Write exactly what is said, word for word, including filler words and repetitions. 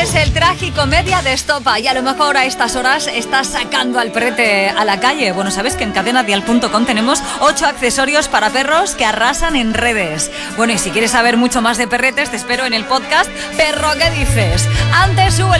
Es el tragicomedia de Estopa y a lo mejor a estas horas estás sacando al prete a la calle. Bueno, sabes que en cadena dial punto com tenemos ocho accesorios para perros que arrasan en redes. Bueno, y si quieres saber mucho más de perretes, te espero en el podcast Perro, ¿qué dices? Antes sube